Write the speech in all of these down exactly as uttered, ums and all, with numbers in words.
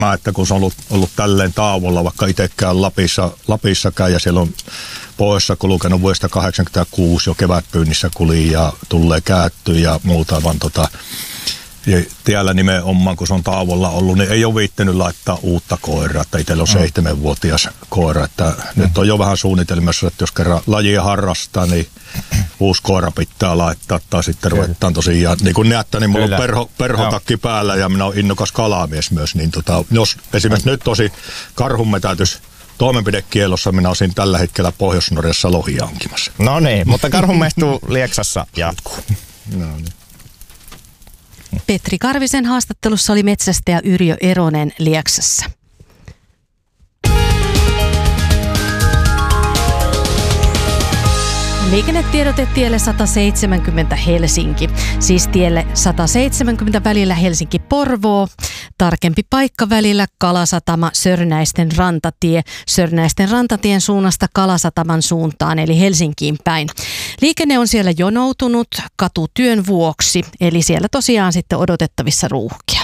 Mä, että kun se on ollut, ollut tälleen tauolla, vaikka itsekään Lapissa, Lapissakaan ja siellä on pohjoissa kulkenut vuodesta kahdeksankymmentäkuusi jo kevätpyynnissä kuli ja tulee käytty ja muuta, vaan tota, ja tiellä nimenomaan, kun se on tauolla ollut, niin ei ole viittänyt laittaa uutta koiraa, että itsellä on mm. seitsemänvuotias koira, että mm. nyt on jo vähän suunnitelmassa, että jos kerran lajia harrastaa, niin uusi koira pitää laittaa, tai sitten ruvetaan tosiaan, niin kuin näette, niin mulla Kyllä. on perho, perhotakki päällä ja minä olen innokas kalamies myös, niin tota, jos esimerkiksi nyt tosi karhunmetätys toimenpidekielossa, minä olisin tällä hetkellä Pohjois-Norjassa lohia hankimassa. No niin, mutta karhunmehtuu Lieksassa jatkuu. No niin. Petri Karvisen haastattelussa oli metsästäjä Yrjö Eronen Lieksassa. Liikennetiedote tielle sata seitsemänkymmentä Helsinki, siis tielle sata seitsemänkymmentä välillä Helsinki-Porvoo, tarkempi paikka välillä Kalasatama Sörnäisten rantatie, Sörnäisten rantatien suunnasta Kalasataman suuntaan eli Helsinkiin päin. Liikenne on siellä jonoutunut katutyön vuoksi, eli siellä tosiaan sitten odotettavissa ruuhkia.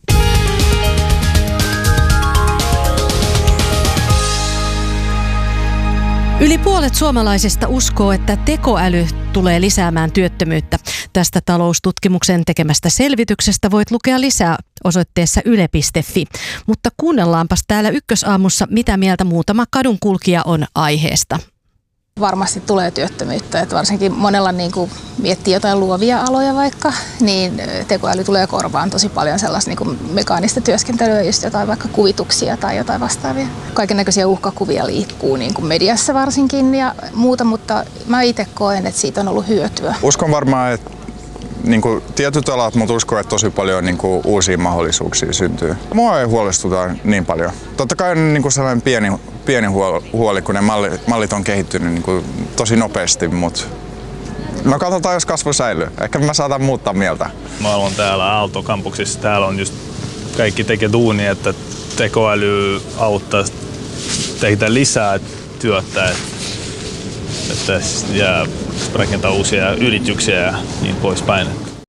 Yli puolet suomalaisista uskoo, että tekoäly tulee lisäämään työttömyyttä. Tästä taloustutkimuksen tekemästä selvityksestä voit lukea lisää osoitteessa yle piste fi. Mutta kuunnellaanpas täällä Ykkösaamussa, mitä mieltä muutama kadunkulkija on aiheesta. Varmasti tulee työttömyyttä, että varsinkin monella niin kuin miettii jotain luovia aloja vaikka, niin tekoäly tulee korvaan tosi paljon sellaista niin kuin mekaanista työskentelyä, just jotain vaikka kuvituksia tai jotain vastaavia. Kaikennäköisiä uhkakuvia liikkuu niin kuin mediassa varsinkin ja muuta, mutta mä itse koen, että siitä on ollut hyötyä. Uskon varmaan, että niin kuin tietyt alat, mutta uskon, että tosi paljon niin kuin uusia mahdollisuuksia syntyy. Mua ei huolestuta niin paljon. Totta kai on niin kuin sellainen pieni, pieni huoli, kun ne mallit, mallit on kehittynyt niin kuin tosi nopeasti, mutta no katsotaan, jos kasvu säilyy. Ehkä mä saatan muuttaa mieltä. Mä olen täällä Aalto-kampuksessa. Täällä on just kaikki tekee duunia, että tekoäly auttaa tehdä lisää työtä. Että ja rakentaa uusia yrityksiä ja niin poispäin.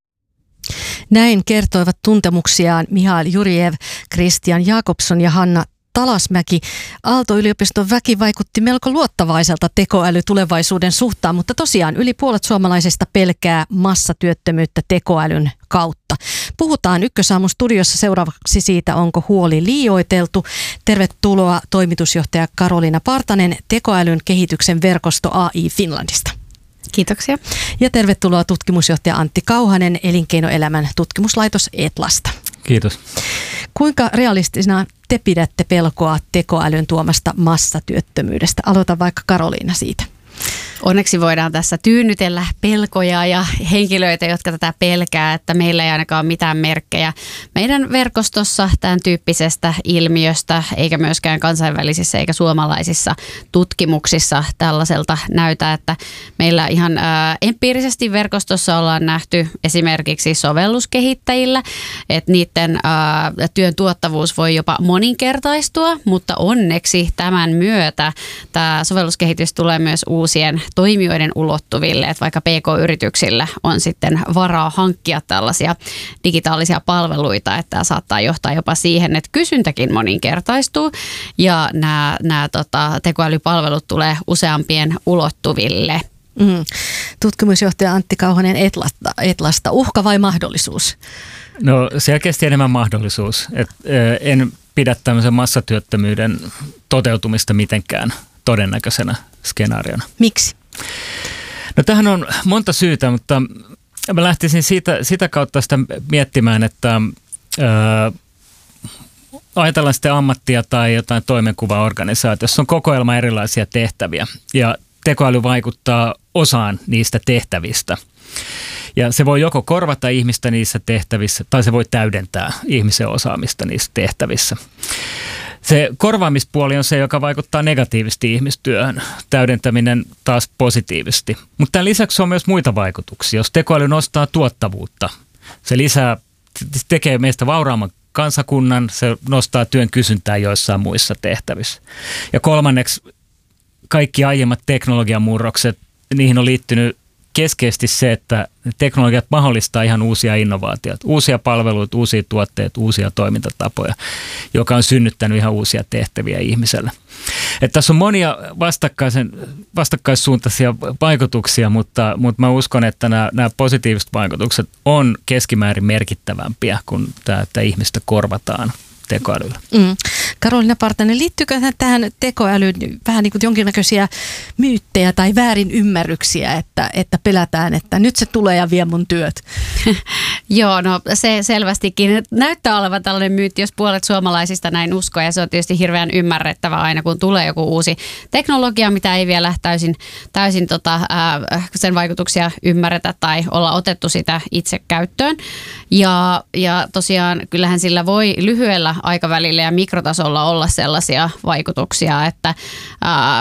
Näin kertoivat tuntemuksiaan Mihail Jurjev, Christian Jakobson ja Hanna Talasmäki. Aalto-yliopiston väki vaikutti melko luottavaiselta tekoälytulevaisuuden suhtaan, mutta tosiaan yli puolet suomalaisista pelkää massatyöttömyyttä tekoälyn kautta. Puhutaan Ykkösaamun studiossa seuraavaksi siitä, onko huoli liioiteltu. Tervetuloa toimitusjohtaja Karoliina Partanen tekoälyn kehityksen verkosto A I Finlandista. Kiitoksia. Ja tervetuloa tutkimusjohtaja Antti Kauhanen Elinkeinoelämän tutkimuslaitos Etlasta. Kiitos. Kuinka realistisena te pidätte pelkoa tekoälyn tuomasta massatyöttömyydestä? Aloita vaikka Karoliina siitä. Onneksi voidaan tässä tyynnytellä pelkoja ja henkilöitä, jotka tätä pelkää, että meillä ei ainakaan ole mitään merkkejä meidän verkostossa tämän tyyppisestä ilmiöstä, eikä myöskään kansainvälisissä eikä suomalaisissa tutkimuksissa tällaiselta näytä, että meillä ihan ää, empiirisesti verkostossa ollaan nähty esimerkiksi sovelluskehittäjillä, että niiden ää, työn tuottavuus voi jopa moninkertaistua, mutta onneksi tämän myötä tämä sovelluskehitys tulee myös uusien toimijoiden ulottuville, että vaikka P K-yrityksillä on sitten varaa hankkia tällaisia digitaalisia palveluita, että tämä saattaa johtaa jopa siihen, että kysyntäkin moninkertaistuu ja nämä, nämä tota, tekoälypalvelut tulee useampien ulottuville. Mm. Tutkimusjohtaja Antti Kauhanen Etlasta, Etlasta. Uhka vai mahdollisuus? No selkeästi enemmän mahdollisuus. Et, en pidä tämmöisen massatyöttömyyden toteutumista mitenkään todennäköisenä skenaariona. Miksi? No tähän on monta syytä, mutta mä lähtisin siitä, sitä kautta sitä miettimään, että ää, ajatellaan sitten ammattia tai jotain toimenkuvaorganisaatiossa on kokoelma erilaisia tehtäviä ja tekoäly vaikuttaa osaan niistä tehtävistä. Ja se voi joko korvata ihmistä niissä tehtävissä tai se voi täydentää ihmisen osaamista niissä tehtävissä. Se korvaamispuoli on se, joka vaikuttaa negatiivisesti ihmistyöhön, täydentäminen taas positiivisesti. Mutta tämän lisäksi on myös muita vaikutuksia. Jos tekoäly nostaa tuottavuutta, se lisää, tekee meistä vauraamman kansakunnan, se nostaa työn kysyntää joissain muissa tehtävissä. Ja kolmanneksi kaikki aiemmat teknologian murrokset, niihin on liittynyt keskeisesti se, että teknologiat mahdollistaa ihan uusia innovaatioita, uusia palveluita, uusia tuotteita, uusia toimintatapoja, joka on synnyttänyt ihan uusia tehtäviä ihmiselle. Että tässä on monia vastakkaisen, vastakkaissuuntaisia vaikutuksia, mutta, mutta mä uskon, että nämä, nämä positiiviset vaikutukset on keskimäärin merkittävämpiä kuin tämä, että ihmistä korvataan tekoälyllä. Mm. Karoliina Partanen, liittyykö tähän tekoälyyn vähän niin kuin jonkinnäköisiä myyttejä tai väärinymmärryksiä, että, että pelätään, että nyt se tulee ja vie mun työt? Joo, no se selvästikin näyttää olevan tällainen myytti, jos puolet suomalaisista näin uskoo, ja se on tietysti hirveän ymmärrettävä aina, kun tulee joku uusi teknologia, mitä ei vielä täysin, täysin tota, ää, sen vaikutuksia ymmärretä tai olla otettu sitä itse käyttöön. Ja, ja tosiaan kyllähän sillä voi lyhyellä aikavälillä ja mikrotasolla olla sellaisia vaikutuksia, että ää,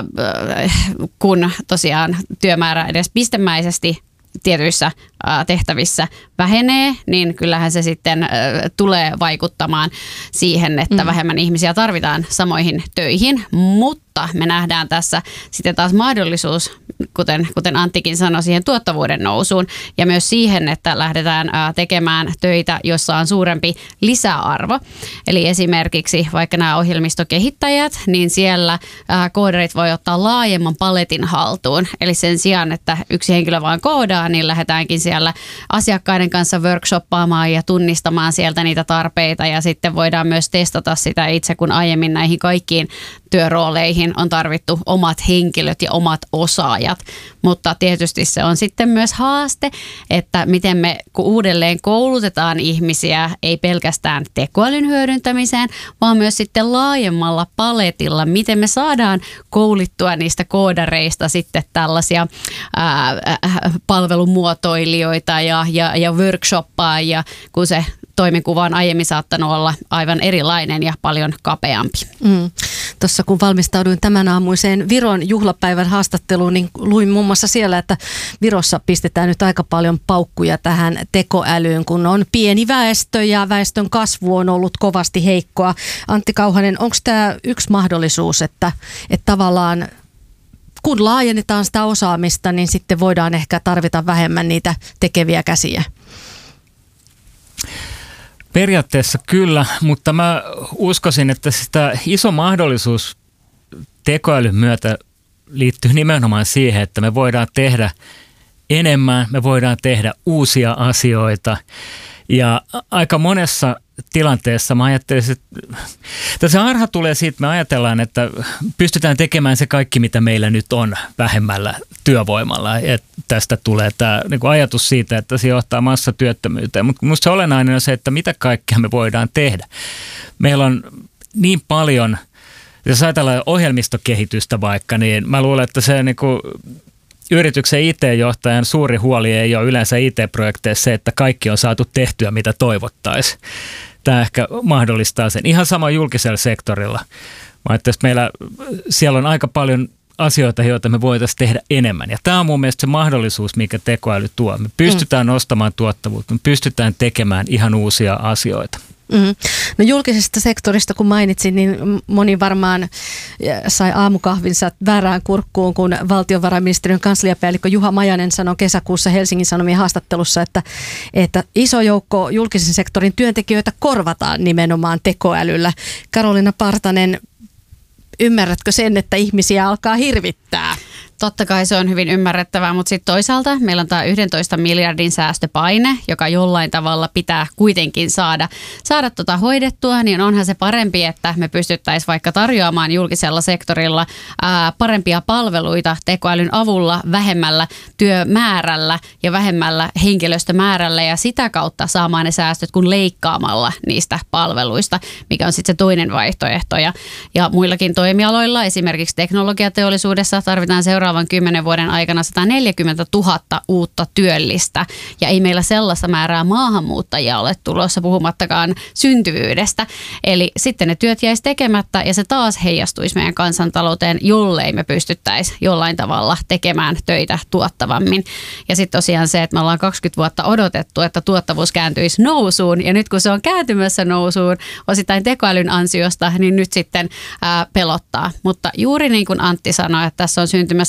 kun tosiaan työmäärä edes pistemäisesti tietyissä tehtävissä vähenee, niin kyllähän se sitten tulee vaikuttamaan siihen, että mm. vähemmän ihmisiä tarvitaan samoihin töihin, mutta me nähdään tässä sitten taas mahdollisuus, kuten, kuten Anttikin sanoi, siihen tuottavuuden nousuun ja myös siihen, että lähdetään tekemään töitä, jossa on suurempi lisäarvo. Eli esimerkiksi vaikka nämä ohjelmistokehittäjät, niin siellä koodarit voi ottaa laajemman paletin haltuun. Eli sen sijaan, että yksi henkilö vaan koodaa, niin lähdetäänkin siellä asiakkaiden kanssa workshoppaamaan ja tunnistamaan sieltä niitä tarpeita ja sitten voidaan myös testata sitä itse, kun aiemmin näihin kaikkiin työrooleihin on tarvittu omat henkilöt ja omat osaajat, mutta tietysti se on sitten myös haaste, että miten me uudelleen koulutetaan ihmisiä, ei pelkästään tekoälyn hyödyntämiseen, vaan myös sitten laajemmalla paletilla, miten me saadaan koulittua niistä koodareista sitten tällaisia ää, ää, palvelumuotoilijoita ja, ja, ja workshoppaajia, kun se toimenkuva on aiemmin saattanut olla aivan erilainen ja paljon kapeampi. Mm. Tuossa kun valmistauduin tämän aamuiseen Viron juhlapäivän haastatteluun, niin luin muun muassa siellä, että Virossa pistetään nyt aika paljon paukkuja tähän tekoälyyn, kun on pieni väestö ja väestön kasvu on ollut kovasti heikkoa. Antti Kauhanen, onko tämä yksi mahdollisuus, että, että tavallaan kun laajennetaan sitä osaamista, niin sitten voidaan ehkä tarvita vähemmän niitä tekeviä käsiä? Periaatteessa kyllä, mutta mä uskoisin, että sitä iso mahdollisuus tekoälyn myötä liittyy nimenomaan siihen, että me voidaan tehdä enemmän, me voidaan tehdä uusia asioita. Ja aika monessa tilanteessa mä ajattelisin, että se harha tulee siitä, me ajatellaan, että pystytään tekemään se kaikki, mitä meillä nyt on vähemmällä työvoimalla. Että tästä tulee tämä niin kuin ajatus siitä, että se johtaa massatyöttömyyteen. Mutta minusta se olennainen on se, että mitä kaikkea me voidaan tehdä. Meillä on niin paljon, jos ajatellaan ohjelmistokehitystä vaikka, niin mä luulen, että se niin kuin yrityksen I T-johtajan suuri huoli ei ole yleensä I T-projekteissa se, että kaikki on saatu tehtyä, mitä toivottaisiin. Tämä ehkä mahdollistaa sen. Ihan sama julkisella sektorilla. Mä että meillä siellä on aika paljon asioita, joita me voitaisiin tehdä enemmän. Ja tämä on mun mielestä se mahdollisuus, mikä tekoäly tuo. Me pystytään mm. nostamaan tuottavuutta, me pystytään tekemään ihan uusia asioita. Mm-hmm. No julkisesta sektorista kun mainitsin, niin moni varmaan sai aamukahvinsa väärään kurkkuun, kun valtiovarainministeriön kansliapäällikkö Juha Majanen sanoi kesäkuussa Helsingin Sanomien haastattelussa, että, että iso joukko julkisen sektorin työntekijöitä korvataan nimenomaan tekoälyllä. Karoliina Partanen, ymmärrätkö sen, että ihmisiä alkaa hirvittää? Totta kai se on hyvin ymmärrettävää, mutta sitten toisaalta meillä on tämä yhdentoista miljardin säästöpaine, joka jollain tavalla pitää kuitenkin saada, saada tota hoidettua, niin onhan se parempi, että me pystyttäisiin vaikka tarjoamaan julkisella sektorilla ää, parempia palveluita tekoälyn avulla vähemmällä työmäärällä ja vähemmällä henkilöstömäärällä ja sitä kautta saamaan ne säästöt kuin leikkaamalla niistä palveluista, mikä on sitten se toinen vaihtoehto. Ja, ja muillakin toimialoilla, esimerkiksi teknologiateollisuudessa tarvitaan seuraavaksi seuraavan kymmenen vuoden aikana sata neljäkymmentätuhatta uutta työllistä. Ja ei meillä sellaista määrää maahanmuuttajia ole tulossa, puhumattakaan syntyvyydestä. Eli sitten ne työt jäisi tekemättä ja se taas heijastuisi meidän kansantalouteen, jollei me pystyttäisi jollain tavalla tekemään töitä tuottavammin. Ja sitten tosiaan se, että me ollaan kaksikymmentä vuotta odotettu, että tuottavuus kääntyisi nousuun. Ja nyt kun se on kääntymässä nousuun osittain tekoälyn ansiosta, niin nyt sitten ää, pelottaa. Mutta juuri niin kuin Antti sanoi, että tässä on syntymässä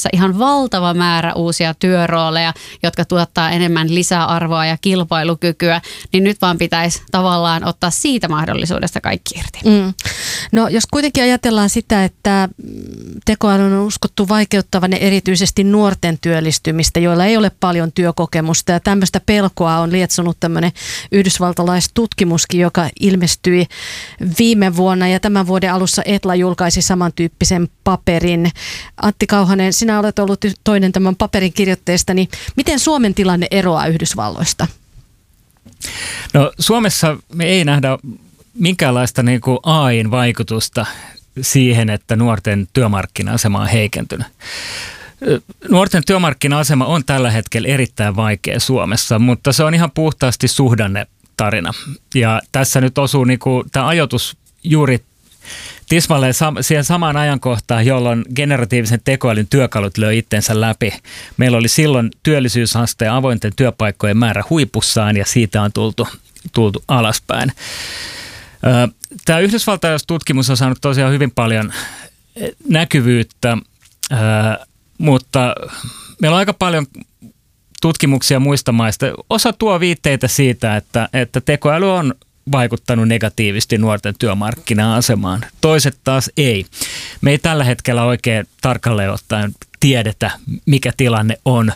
käynnissä ihan valtava määrä uusia työrooleja, jotka tuottaa enemmän lisäarvoa ja kilpailukykyä, niin nyt vaan pitäisi tavallaan ottaa siitä mahdollisuudesta kaikki irti. Mm. No jos kuitenkin ajatellaan sitä, että tekoälyn on uskottu vaikeuttavan erityisesti nuorten työllistymistä, joilla ei ole paljon työkokemusta, ja tämmöistä pelkoa on lietsonut tämmöinen yhdysvaltalaistutkimuskin, joka ilmestyi viime vuonna, ja tämän vuoden alussa Etla julkaisi samantyyppisen paperin. Antti Kauhanen, sinä olet ollut toinen tämän paperin kirjoitteesta, niin miten Suomen tilanne eroaa Yhdysvalloista? No Suomessa me ei nähdä minkäänlaista niin kuin A I:n vaikutusta siihen, että nuorten työmarkkina-asema on heikentynyt. Nuorten työmarkkina-asema on tällä hetkellä erittäin vaikea Suomessa, mutta se on ihan puhtaasti suhdannetarina. Ja tässä nyt osuu niin kuin tämä ajoitus juuri tismalleen siihen samaan ajankohtaan, jolloin generatiivisen tekoälyn työkalut löi itsensä läpi. Meillä oli silloin työllisyysaste ja avointen työpaikkojen määrä huipussaan, ja siitä on tultu, tultu alaspäin. Tämä yhdysvaltalaistutkimus on saanut tosiaan hyvin paljon näkyvyyttä, mutta meillä on aika paljon tutkimuksia muista maista. Osa tuo viitteitä siitä, että, että tekoäly on vaikuttanut negatiivisesti nuorten työmarkkina-asemaan. Toiset taas ei. Me ei tällä hetkellä oikein tarkalleen ottaen tiedetä, mikä tilanne on,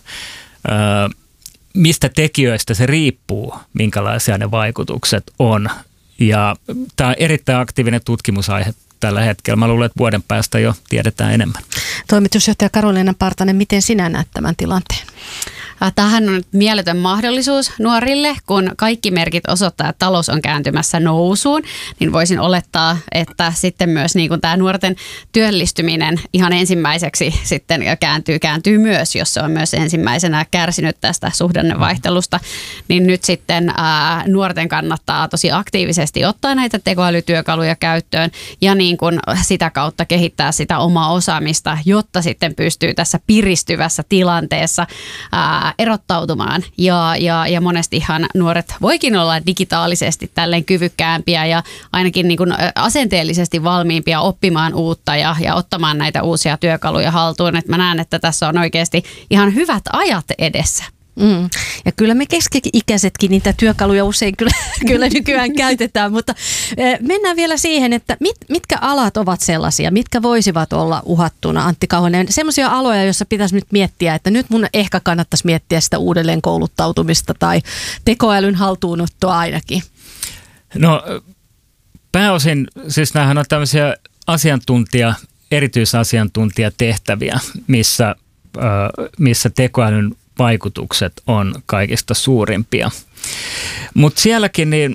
mistä tekijöistä se riippuu, minkälaisia ne vaikutukset on. Ja tämä on erittäin aktiivinen tutkimusaihe tällä hetkellä. Mä luulen, että vuoden päästä jo tiedetään enemmän. Toimitusjohtaja Karoliina Partanen, miten sinä näet tämän tilanteen? Tämähän on mieletön mahdollisuus nuorille, kun kaikki merkit osoittaa, että talous on kääntymässä nousuun, niin voisin olettaa, että sitten myös niin kuin tämä nuorten työllistyminen ihan ensimmäiseksi sitten kääntyy, kääntyy myös, jos se on myös ensimmäisenä kärsinyt tästä suhdannevaihtelusta, niin nyt sitten ää, nuorten kannattaa tosi aktiivisesti ottaa näitä tekoälytyökaluja käyttöön ja niin kuin sitä kautta kehittää sitä omaa osaamista, jotta sitten pystyy tässä piristyvässä tilanteessa ää, erottautumaan ja, ja, ja monestihan nuoret voikin olla digitaalisesti tälleen kyvykkäämpiä ja ainakin niin kuin asenteellisesti valmiimpia oppimaan uutta ja, ja ottamaan näitä uusia työkaluja haltuun. Et mä näen, että tässä on oikeasti ihan hyvät ajat edessä. Mm. Ja kyllä me keski-ikäisetkin niitä työkaluja usein kyllä, kyllä nykyään käytetään, mutta mennään vielä siihen, että mit, mitkä alat ovat sellaisia, mitkä voisivat olla uhattuna, Antti Kauhanen, semmoisia aloja, joissa pitäisi nyt miettiä, että nyt mun ehkä kannattaisi miettiä sitä uudelleen kouluttautumista tai tekoälyn haltuunottoa ainakin. No pääosin, siis nämähän on tämmöisiä asiantuntija, erityisasiantuntijatehtäviä, missä, äh, missä tekoälyn vaikutukset on kaikista suurimpia. Mutta sielläkin niin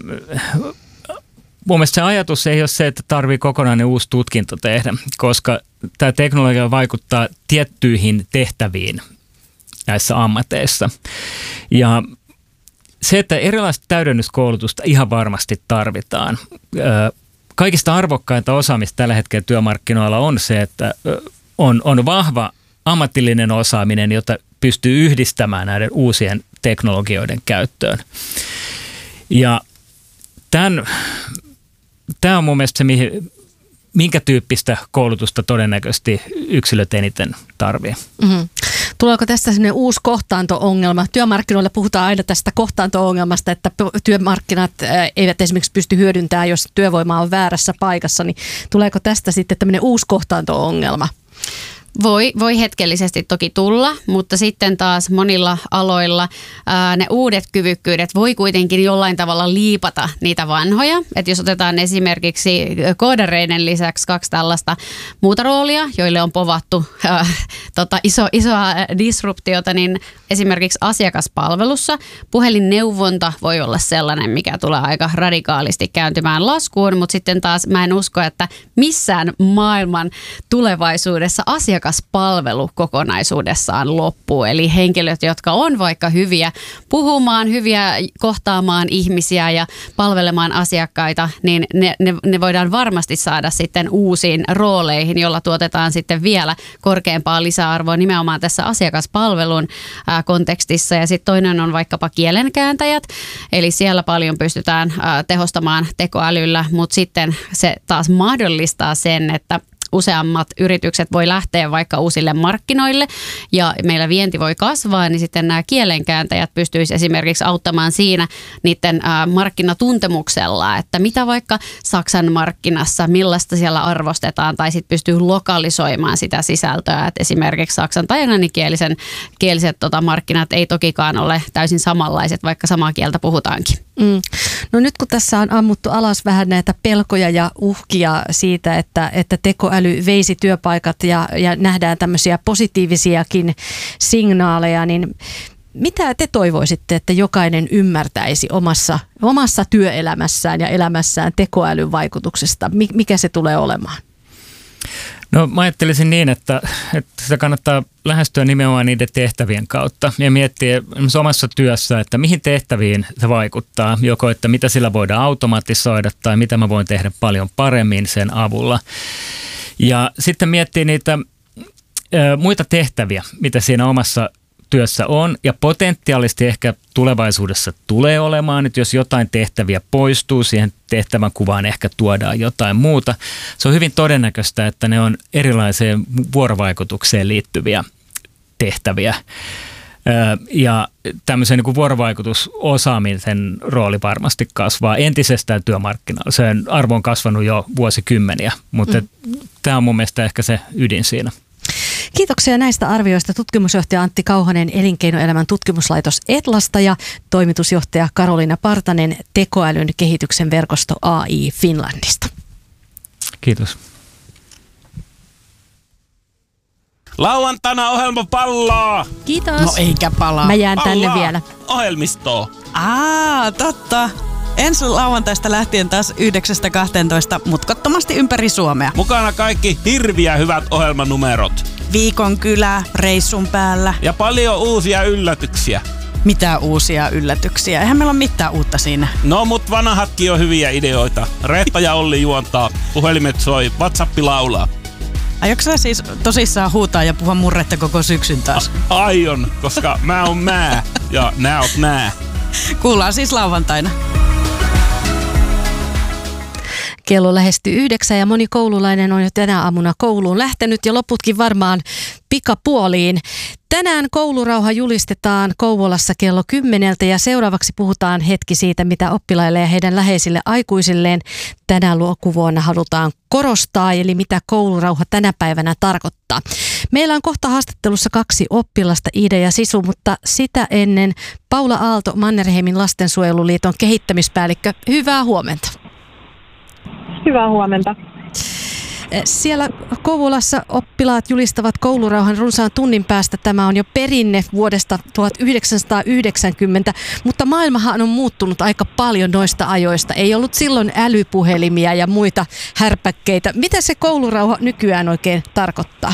mun mielestä se ajatus ei ole se, että tarvii kokonainen uusi tutkinto tehdä, koska tämä teknologia vaikuttaa tiettyihin tehtäviin näissä ammateissa. Ja se, että erilaista täydennyskoulutusta ihan varmasti tarvitaan. Kaikista arvokkainta osaamista tällä hetkellä työmarkkinoilla on se, että on, on vahva ammatillinen osaaminen, jota pystyy yhdistämään näiden uusien teknologioiden käyttöön. Ja tämän, tämä on mun mielestä se, mihin, minkä tyyppistä koulutusta todennäköisesti yksilöt eniten tarvitsee. Mm-hmm. Tuleeko tästä sellainen uusi kohtaanto-ongelma? Työmarkkinoilla puhutaan aina tästä kohtaanto-ongelmasta, että työmarkkinat eivät esimerkiksi pysty hyödyntämään, jos työvoima on väärässä paikassa. Niin tuleeko tästä sitten tämmöinen uusi kohtaanto-ongelma? Voi, voi hetkellisesti toki tulla, mutta sitten taas monilla aloilla ää, ne uudet kyvykkyydet voi kuitenkin jollain tavalla liipata niitä vanhoja. Et jos otetaan esimerkiksi koodareiden lisäksi kaksi tällaista muuta roolia, joille on povattu ää, tota, iso, isoa disruptiota, niin esimerkiksi asiakaspalvelussa puhelinneuvonta voi olla sellainen, mikä tulee aika radikaalisti kääntymään laskuun, mutta sitten taas mä en usko, että missään maailman tulevaisuudessa asiakaspalvelu kokonaisuudessaan loppuu. Eli henkilöt, jotka on vaikka hyviä puhumaan, hyviä kohtaamaan ihmisiä ja palvelemaan asiakkaita, niin ne, ne, ne voidaan varmasti saada sitten uusiin rooleihin, jolla tuotetaan sitten vielä korkeampaa lisäarvoa nimenomaan tässä asiakaspalvelun ää, kontekstissa. Ja sitten toinen on vaikkapa kielenkääntäjät, eli siellä paljon pystytään ää, tehostamaan tekoälyllä, mutta sitten se taas mahdollistaa sen, että useammat yritykset voi lähteä vaikka uusille markkinoille ja meillä vienti voi kasvaa, niin sitten nämä kielenkääntäjät pystyisivät esimerkiksi auttamaan siinä niiden ää, markkinatuntemuksella, että mitä vaikka Saksan markkinassa, millaista siellä arvostetaan, tai sitten pystyy lokalisoimaan sitä sisältöä, että esimerkiksi saksan tai englanninkielisen kieliset tota, markkinat ei tokikaan ole täysin samanlaiset, vaikka samaa kieltä puhutaankin. Mm. No nyt kun tässä on ammuttu alas vähän näitä pelkoja ja uhkia siitä, että, että tekoäly veisi työpaikat ja, ja nähdään tämmöisiä positiivisiakin signaaleja, niin mitä te toivoisitte, että jokainen ymmärtäisi omassa, omassa työelämässään ja elämässään tekoälyn vaikutuksesta? Mikä se tulee olemaan? No mä ajattelisin niin, että, että sitä kannattaa lähestyä nimenomaan niiden tehtävien kautta ja miettiä omassa työssä, että mihin tehtäviin se vaikuttaa. Joko, että mitä sillä voidaan automatisoida tai mitä mä voin tehdä paljon paremmin sen avulla. Ja sitten miettiä niitä ö, muita tehtäviä, mitä siinä omassa työssä on ja potentiaalisesti ehkä tulevaisuudessa tulee olemaan, että jos jotain tehtäviä poistuu, siihen tehtävän kuvaan ehkä tuodaan jotain muuta. Se on hyvin todennäköistä, että ne on erilaiseen vuorovaikutukseen liittyviä tehtäviä. Ja tämmöisen niin kuin vuorovaikutusosaamisen rooli varmasti kasvaa entisestään työmarkkinoilla. Sen arvo on kasvanut jo vuosikymmeniä, mutta mm. tämä on mun mielestä ehkä se ydin siinä. Kiitoksia näistä arvioista tutkimusjohtaja Antti Kauhanen Elinkeinoelämän tutkimuslaitos Etlasta ja toimitusjohtaja Karoliina Partanen tekoälyn kehityksen verkosto A I Finlandista. Kiitos. Lauantaina ohjelma pallaa! Kiitos. No eikä palaa. Mä jään tänne Pallaa vielä. ohjelmistoon. Aa, totta. Ensi lauantaista lähtien taas yhdeksästä kahteentoista mutkattomasti ympäri Suomea. Mukana kaikki hirviä hyvät ohjelmanumerot. Viikon kylä, reissun päällä. Ja paljon uusia yllätyksiä. Mitä uusia yllätyksiä? Eihän meillä ole mitään uutta siinä. No, mut vanhatkin on hyviä ideoita. Reetta ja Olli juontaa, puhelimet soi, WhatsApp laulaa. Aiotko sä siis tosissaan huutaa ja puhua murretta koko syksyn taas? A- aion, koska mä oon mä ja nää oot nää. Kuullaan siis lauantaina. Kello lähestyy yhdeksän ja moni koululainen on jo tänä aamuna kouluun lähtenyt ja loputkin varmaan pikapuoliin. Tänään koulurauha julistetaan Kouvolassa kello kymmeneltä ja seuraavaksi puhutaan hetki siitä, mitä oppilaille ja heidän läheisille aikuisilleen tänä lukuvuonna halutaan korostaa, eli mitä koulurauha tänä päivänä tarkoittaa. Meillä on kohta haastattelussa kaksi oppilasta, Iida ja Sisu, mutta sitä ennen Paula Aalto, Mannerheimin lastensuojeluliiton kehittämispäällikkö. Hyvää huomenta. Hyvää huomenta. Siellä Kouvolassa oppilaat julistavat koulurauhan runsaan tunnin päästä. Tämä on jo perinne vuodesta tuhatyhdeksänsataayhdeksänkymmentä, mutta maailmahan on muuttunut aika paljon noista ajoista. Ei ollut silloin älypuhelimia ja muita härpäkkeitä. Mitä se koulurauha nykyään oikein tarkoittaa?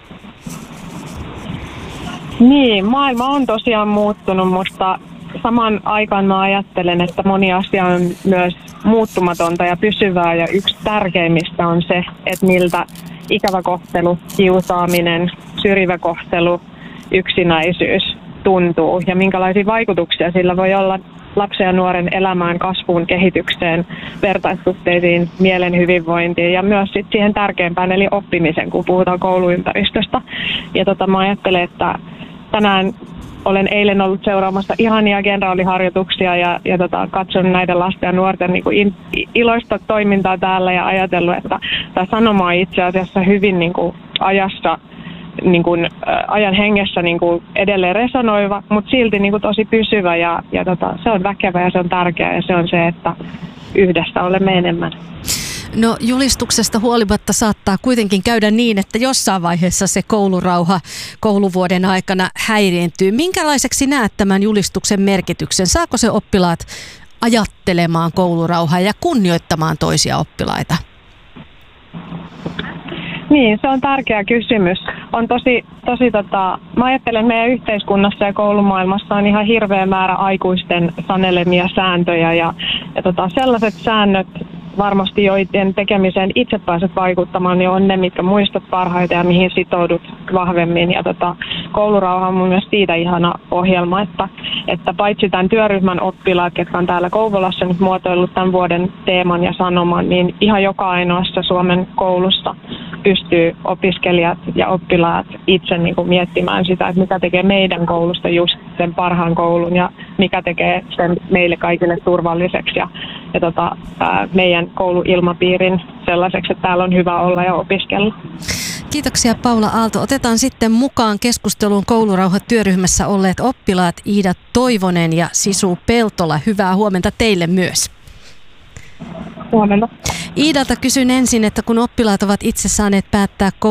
Niin, maailma on tosiaan muuttunut, mutta saman aikaan mä ajattelen, että moni asia on myös muuttumatonta ja pysyvää, ja yksi tärkeimmistä on se, että miltä ikävä kohtelu, kiusaaminen, syrjivä kohtelu, yksinäisyys tuntuu ja minkälaisia vaikutuksia sillä voi olla lapsen ja nuoren elämään, kasvuun, kehitykseen, vertaissuhteisiin, mielen hyvinvointiin ja myös sit siihen tärkeimpään eli oppimisen, kun puhutaan kouluympäristöstä. Ja tota, mä ajattelen, että tänään olen eilen ollut seuraamassa ihania kenraaliharjoituksia ja, ja tota, katsonut näiden lasten ja nuorten niin kuin in, iloista toimintaa täällä ja ajatellut, että tämä sanoma on itse asiassa hyvin niin kuin ajassa, niin kuin, ä, ajan hengessä niin kuin edelleen resonoiva, mutta silti niin kuin tosi pysyvä ja, ja tota, se on väkevä ja se on tärkeä ja se on se, että yhdessä olemme enemmän. No julistuksesta huolimatta saattaa kuitenkin käydä niin, että jossain vaiheessa se koulurauha kouluvuoden aikana häiriintyy. Minkälaiseksi näet tämän julistuksen merkityksen? Saako se oppilaat ajattelemaan koulurauhaa ja kunnioittamaan toisia oppilaita? Niin, se on tärkeä kysymys. On tosi, tosi tota, mä ajattelen, että meidän yhteiskunnassa ja koulumaailmassa on ihan hirveä määrä aikuisten sanelemia sääntöjä ja, ja tota, sellaiset säännöt, varmasti joiden tekemiseen itse pääset vaikuttamaan, niin on ne, mitkä muistat parhaiten ja mihin sitoudut vahvemmin. Ja tota, koulurauha on mun mielestä siitä ihana ohjelma, että, että paitsi tämän työryhmän oppilaat, jotka on täällä Kouvolassa nyt muotoillut tämän vuoden teeman ja sanoman, niin ihan joka ainoassa Suomen koulussa pystyy opiskelijat ja oppilaat itse niin kuin miettimään sitä, että mikä tekee meidän koulusta just sen parhaan koulun ja mikä tekee sen meille kaikille turvalliseksi ja, ja tota, ää, meidän kouluilmapiirin sellaiseksi, että täällä on hyvä olla ja opiskella. Kiitoksia Paula Aalto. Otetaan sitten mukaan keskusteluun koulurauhatyöryhmässä olleet oppilaat Iida Toivonen ja Sisu Peltola. Hyvää huomenta teille myös. Huomenta. Iidalta kysyn ensin, että kun oppilaat ovat itse saaneet päättää